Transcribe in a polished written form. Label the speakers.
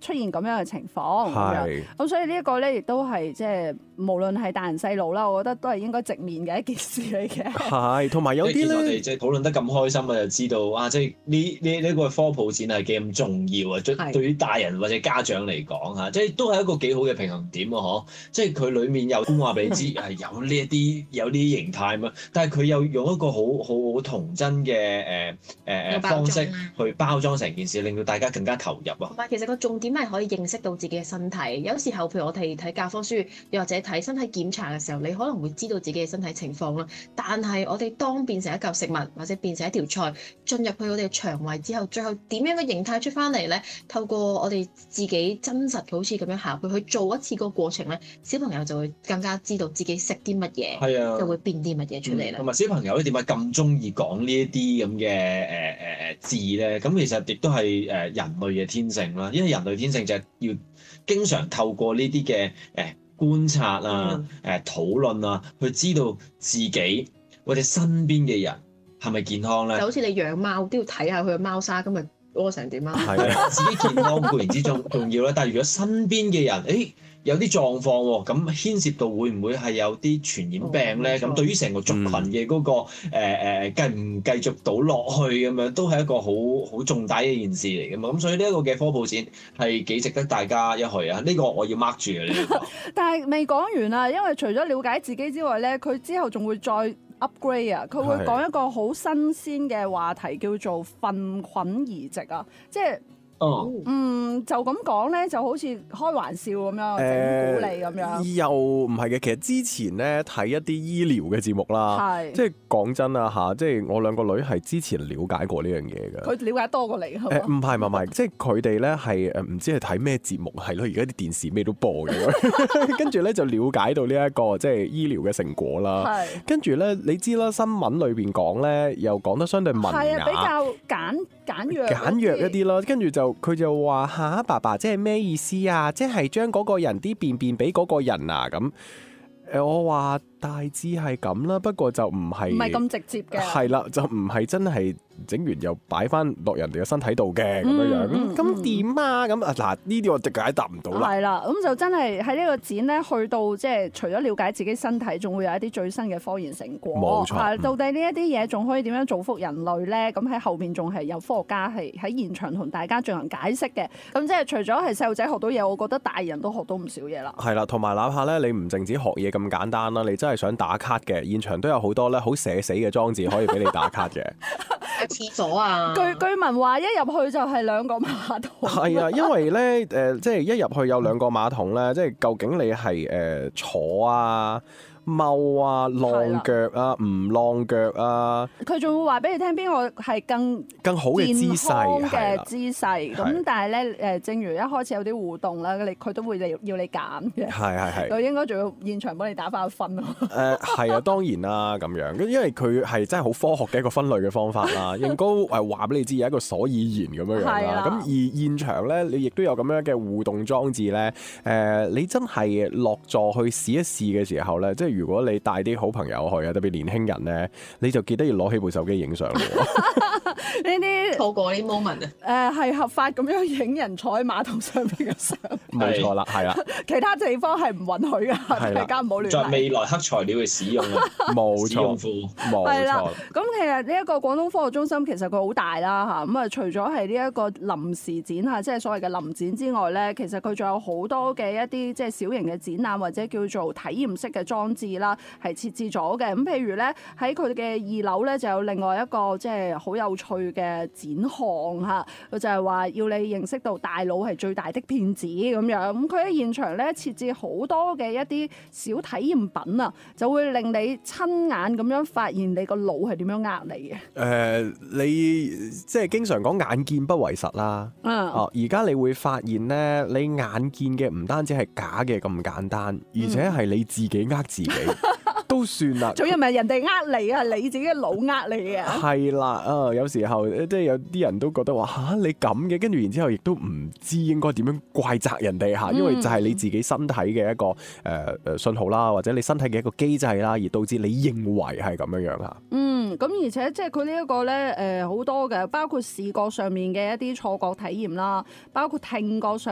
Speaker 1: 出現咁樣嘅情況咁樣。咁所以呢一個咧，亦都係即係無論係大人細路啦，我覺得都係應該直面嘅一件事嚟嘅。
Speaker 2: 係，同埋有啲咧，
Speaker 3: 我哋即係討論得咁開心啊，就知道啊，即係呢個科普展係幾咁重要啊！對於大人或者家長嚟講嚇，即係都係一個幾好嘅平衡點啊！嗬，即係佢裡面有話俾你知係有呢一啲形態嘛，但係佢又用一個好童真嘅方式去包裝成件事，令到大家更加投入啊！
Speaker 4: 同埋其實個重點係可以認識到自己嘅身體。有時候譬如我哋睇教科書，又或者睇身體檢查嘅時候，你可能會知道自己嘅身體情況啦。但係我哋當變成一嚿食物或者變成一條菜進入去我哋嘅腸胃之後，最後點樣嘅形態出翻嚟咧？透過我哋自己真實好似咁樣下去做一次個過程咧，小朋友就會更加知道自己食啲乜嘢，
Speaker 3: 係啊，
Speaker 4: 就會變啲乜嘢出嚟啦。
Speaker 3: 同埋小朋友咧點解咁中意講呢一啲咁嘅字咧？咁其實亦都係人類嘅天性啦，因為人類天性就係要經常透過呢啲嘅觀察啊、討論啊，去知道自己或者身邊嘅人係咪健康咧？
Speaker 4: 就好似你養貓都要睇下佢嘅貓砂今日屙成點啊！
Speaker 3: 係啊，自己健康固然之重要啦，但係如果身邊嘅人有啲狀況喎，咁牽涉到會唔會係有啲傳染病咧？咁對於成個族群嘅嗰個繼唔繼續到落去咁樣，都係一個好重大嘅一件事嚟㗎嘛。咁所以呢一個嘅科普展係幾值得大家一去啊！呢個我要 mark 住嘅呢個。
Speaker 1: 但係未講完啊，因為除咗了解自己之外咧，佢之後仲會再 upgrade 啊，佢會講一個好新鮮嘅話題，叫做糞菌移植啊，即係。就咁講咧，就好似開玩笑咁樣，整蠱你咁樣。
Speaker 2: 又唔係嘅，其實之前咧睇一啲醫療嘅節目啦，即係講真啊嚇，即係我兩個女係之前了解過呢樣嘢嘅。
Speaker 1: 佢了解多過你係嘛？
Speaker 2: 唔係，即係佢哋咧係唔知係睇咩節目係咯，而家啲電視咩都播嘅，跟住咧就了解到呢一個即係醫療嘅成果啦。跟住咧，你知啦，新聞裏邊講咧又講得相對文雅，
Speaker 1: 比較簡約
Speaker 2: 一啲啦。跟住佢就話嚇爸爸，即係咩意思啊？即係將嗰個人啲便便俾嗰個人啊咁。我話大致係咁啦，不過就唔係
Speaker 1: 咁直接嘅。
Speaker 2: 係啦，就唔係真係整完又擺翻落人哋嘅身體度嘅咁樣樣。咁點啊？咁嗱呢啲我就解答唔到啦。
Speaker 1: 係啦，咁就真係喺呢個展咧，去到即係除咗了解自己身體，仲會有一啲最新嘅科研成果。
Speaker 2: 冇錯。
Speaker 1: 到底呢一啲嘢仲可以點樣造福人類咧？咁喺後面仲係有科學家係喺現場同大家進行解釋嘅。咁即係除咗係細路仔學到嘢，我覺得大人都學到唔少嘢啦。
Speaker 2: 係啦，同埋哪怕咧你唔淨止學嘢咁簡單啦，你真係想打卡嘅，現場都有好多咧好社死嘅裝置可以俾你打卡嘅。
Speaker 4: 廁所啊！
Speaker 1: 據聞話一入去就係兩個馬桶。
Speaker 2: 係啊，因為咧即係一入去有兩個馬桶咧，即係究竟你係坐啊、踎啊、晾腳啊、唔晾腳啊，
Speaker 1: 佢仲會話俾你聽邊個係更
Speaker 2: 好嘅姿勢
Speaker 1: 嘅姿勢。咁但係咧正如一開始有啲互動啦，佢都會要你揀嘅。係。佢應該仲要現場幫你打翻個分咯。
Speaker 2: 係啊，當然啦咁樣，因為佢係真係好科學嘅一個分類嘅方法啦。應該話俾你知有一個所以然咁樣啦。咁而現場咧，你亦都有咁樣嘅互動裝置咧。你真係落座去試一試嘅時候咧，即係如果你帶啲好朋友去啊，特別年輕人咧，你就記得要攞起部手機影相喎。
Speaker 1: 呢啲
Speaker 4: 錯過啲 moment 啊！
Speaker 1: 係合法咁樣影人坐喺馬桶上邊嘅相。
Speaker 2: 冇錯啦，係啦。
Speaker 1: 其他地方係唔允許㗎，大家唔好亂嚟。
Speaker 3: 在未來黑材料嘅使用啊，
Speaker 2: 冇錯，冇錯。
Speaker 1: 咁其實呢一個廣東科學中心其實佢好大啦嚇，咁除咗係呢一個臨時展嚇，即係所謂嘅臨展之外咧，其實佢仲有好多嘅一啲即係小型嘅展覽或者叫做體驗式嘅裝置啦，係設置咗嘅。咁譬如咧喺佢嘅2樓咧就有另外一個即係好有趣嘅展項嚇，佢就係話要你認識到大腦係最大的騙子咁樣。咁佢喺現場咧設置好多嘅一啲小體驗品啊，就會令你親眼咁樣發現你個腦係點樣呃你嘅。
Speaker 2: 你即係經常講眼見不為實啦。而家你會發現咧，你眼見嘅唔單止係假嘅咁簡單，而且係你自己呃自己。都算啦，
Speaker 1: 仲要唔係人哋呃你啊，你自己嘅腦呃你啊。係
Speaker 2: 啦，有時候即係有啲人都覺得話嚇你咁嘅，跟住然之後亦都唔知應該點樣怪責人哋嚇，因為就係你自己身體嘅一個信號啦，或者你身體嘅一個機制啦，而導致你認為係咁樣嚇。
Speaker 1: 咁而且即係佢呢一個咧好多嘅，包括視覺上面嘅一啲錯覺體驗啦，包括聽覺上